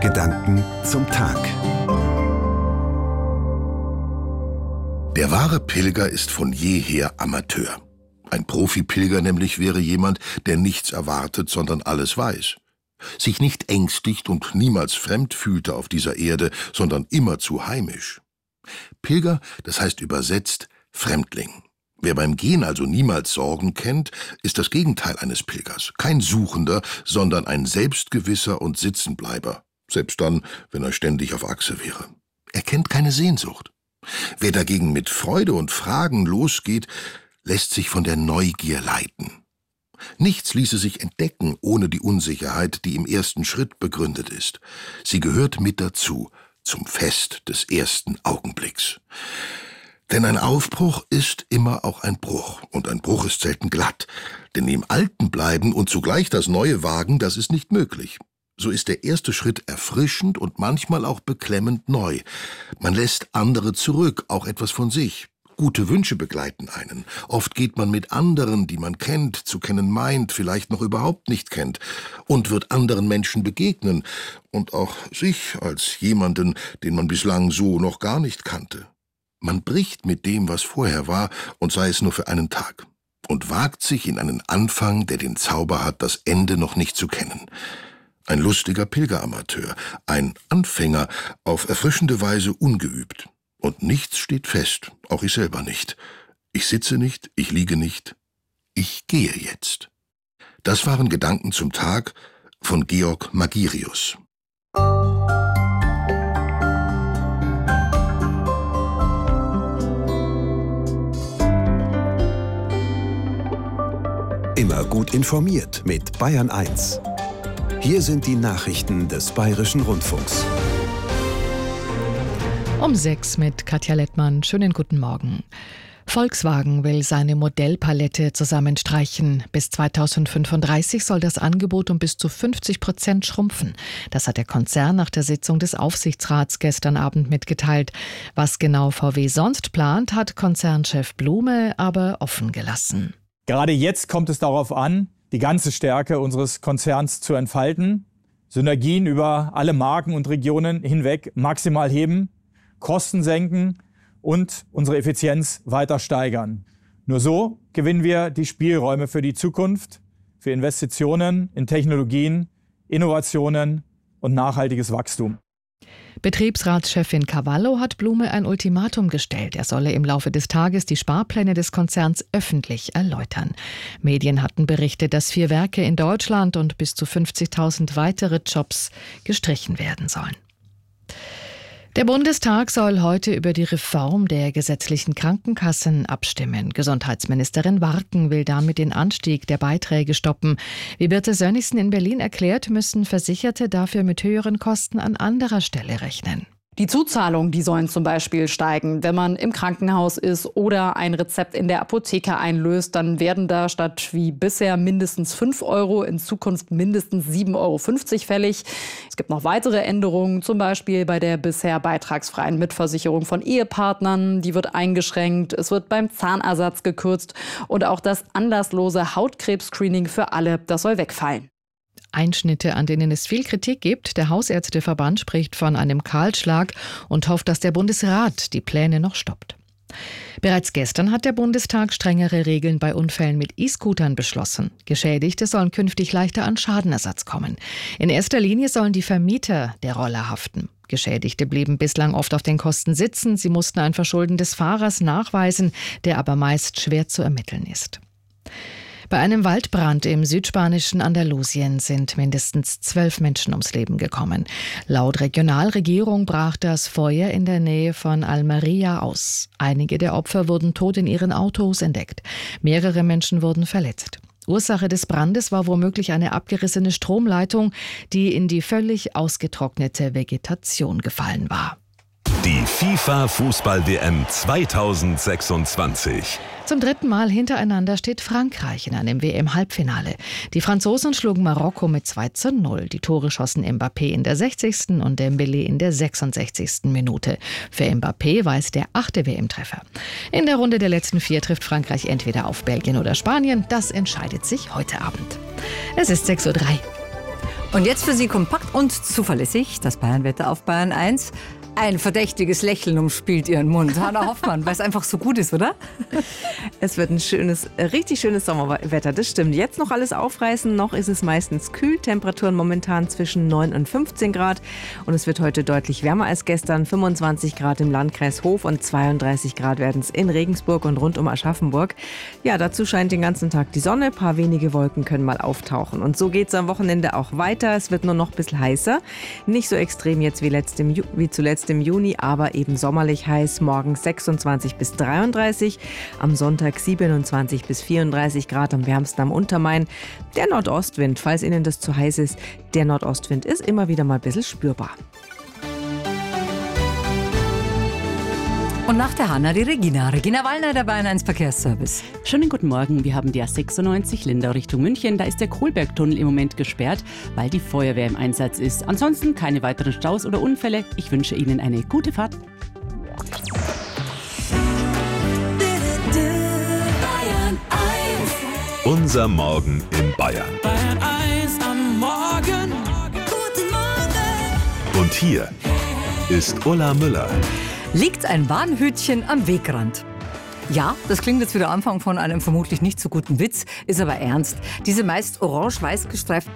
Gedanken zum Tag. Der wahre Pilger ist von jeher Amateur. Ein Profipilger nämlich wäre jemand, der nichts erwartet, sondern alles weiß. Sich nicht ängstigt und niemals fremd fühlte auf dieser Erde, sondern immerzu heimisch. Pilger, das heißt übersetzt Fremdling. Wer beim Gehen also niemals Sorgen kennt, ist das Gegenteil eines Pilgers. Kein Suchender, sondern ein Selbstgewisser und Sitzenbleiber. Selbst dann, wenn er ständig auf Achse wäre. Er kennt keine Sehnsucht. Wer dagegen mit Freude und Fragen losgeht, lässt sich von der Neugier leiten. Nichts ließe sich entdecken, ohne die Unsicherheit, die im ersten Schritt begründet ist. Sie gehört mit dazu, zum Fest des ersten Augenblicks. Denn ein Aufbruch ist immer auch ein Bruch, und ein Bruch ist selten glatt. Denn im Alten bleiben und zugleich das Neue wagen, das ist nicht möglich. So ist der erste Schritt erfrischend und manchmal auch beklemmend neu. Man lässt andere zurück, auch etwas von sich. Gute Wünsche begleiten einen. Oft geht man mit anderen, die man kennt, zu kennen meint, vielleicht noch überhaupt nicht kennt, und wird anderen Menschen begegnen und auch sich als jemanden, den man bislang so noch gar nicht kannte. Man bricht mit dem, was vorher war, und sei es nur für einen Tag, und wagt sich in einen Anfang, der den Zauber hat, das Ende noch nicht zu kennen. Ein lustiger Pilgeramateur, ein Anfänger, auf erfrischende Weise ungeübt. Und nichts steht fest, auch ich selber nicht. Ich sitze nicht, ich liege nicht, ich gehe jetzt. Das waren Gedanken zum Tag von Georg Magirius. Immer gut informiert mit Bayern 1. Hier sind die Nachrichten des Bayerischen Rundfunks. Um 6 mit Katja Lettmann. Schönen guten Morgen. Volkswagen will seine Modellpalette zusammenstreichen. Bis 2035 soll das Angebot um bis zu 50% schrumpfen. Das hat der Konzern nach der Sitzung des Aufsichtsrats gestern Abend mitgeteilt. Was genau VW sonst plant, hat Konzernchef Blume aber offen gelassen. Gerade jetzt kommt es darauf an, die ganze Stärke unseres Konzerns zu entfalten, Synergien über alle Marken und Regionen hinweg maximal heben, Kosten senken und unsere Effizienz weiter steigern. Nur so gewinnen wir die Spielräume für die Zukunft, für Investitionen in Technologien, Innovationen und nachhaltiges Wachstum. Betriebsratschefin Cavallo hat Blume ein Ultimatum gestellt. Er solle im Laufe des Tages die Sparpläne des Konzerns öffentlich erläutern. Medien hatten berichtet, dass 4 Werke in Deutschland und bis zu 50.000 weitere Jobs gestrichen werden sollen. Der Bundestag soll heute über die Reform der gesetzlichen Krankenkassen abstimmen. Gesundheitsministerin Warken will damit den Anstieg der Beiträge stoppen. Wie Birte Sönnigsen in Berlin erklärt, müssen Versicherte dafür mit höheren Kosten an anderer Stelle rechnen. Die Zuzahlungen, die sollen zum Beispiel steigen. Wenn man im Krankenhaus ist oder ein Rezept in der Apotheke einlöst, dann werden da statt wie bisher mindestens 5 Euro in Zukunft mindestens 7,50 Euro fällig. Es gibt noch weitere Änderungen, zum Beispiel bei der bisher beitragsfreien Mitversicherung von Ehepartnern. Die wird eingeschränkt. Es wird beim Zahnersatz gekürzt. Und auch das anlasslose Hautkrebs-Screening für alle, das soll wegfallen. Einschnitte, an denen es viel Kritik gibt. Der Hausärzteverband spricht von einem Kahlschlag und hofft, dass der Bundesrat die Pläne noch stoppt. Bereits gestern hat der Bundestag strengere Regeln bei Unfällen mit E-Scootern beschlossen. Geschädigte sollen künftig leichter an Schadenersatz kommen. In erster Linie sollen die Vermieter der Roller haften. Geschädigte blieben bislang oft auf den Kosten sitzen. Sie mussten ein Verschulden des Fahrers nachweisen, der aber meist schwer zu ermitteln ist. Bei einem Waldbrand im südspanischen Andalusien sind mindestens 12 Menschen ums Leben gekommen. Laut Regionalregierung brach das Feuer in der Nähe von Almería aus. Einige der Opfer wurden tot in ihren Autos entdeckt. Mehrere Menschen wurden verletzt. Ursache des Brandes war womöglich eine abgerissene Stromleitung, die in die völlig ausgetrocknete Vegetation gefallen war. Die FIFA-Fußball-WM 2026. Zum 3. Mal hintereinander steht Frankreich in einem WM-Halbfinale. Die Franzosen schlugen Marokko mit 2:0. Die Tore schossen Mbappé in der 60. und Dembélé in der 66. Minute. Für Mbappé war es der 8. WM-Treffer. In der Runde der letzten 4 trifft Frankreich entweder auf Belgien oder Spanien. Das entscheidet sich heute Abend. Es ist 6:03 Uhr. Und jetzt für Sie kompakt und zuverlässig das Bayernwetter auf Bayern 1. Ein verdächtiges Lächeln umspielt Ihren Mund. Hannah Hoffmann, weil es einfach so gut ist, oder? Es wird ein richtig schönes Sommerwetter, das stimmt. Jetzt noch alles aufreißen, noch ist es meistens kühl. Temperaturen momentan zwischen 9 und 15 Grad. Und es wird heute deutlich wärmer als gestern. 25 Grad im Landkreis Hof und 32 Grad werden es in Regensburg und rund um Aschaffenburg. Ja, dazu scheint den ganzen Tag die Sonne. Ein paar wenige Wolken können mal auftauchen. Und so geht es am Wochenende auch weiter. Es wird nur noch ein bisschen heißer. Nicht so extrem jetzt wie zuletzt im Juni, aber eben sommerlich heiß. Morgens 26 bis 33, am Sonntag 27 bis 34 Grad, am wärmsten am Untermain. Der Nordostwind, falls Ihnen das zu heiß ist, der Nordostwind ist immer wieder mal ein bisschen spürbar. Und nach der Hanna die Regina. Regina Wallner, der Bayern 1 Verkehrsservice. Schönen guten Morgen. Wir haben die A96 Lindau Richtung München. Da ist der Kohlbergtunnel im Moment gesperrt, weil die Feuerwehr im Einsatz ist. Ansonsten keine weiteren Staus oder Unfälle. Ich wünsche Ihnen eine gute Fahrt. Unser Morgen in Bayern. Bayern 1 am Morgen. Guten Morgen. Und hier ist Ulla Müller. Liegt ein Warnhütchen am Wegrand? Ja, das klingt jetzt wie der Anfang von einem vermutlich nicht so guten Witz, ist aber ernst. Diese meist orange-weiß gestreiften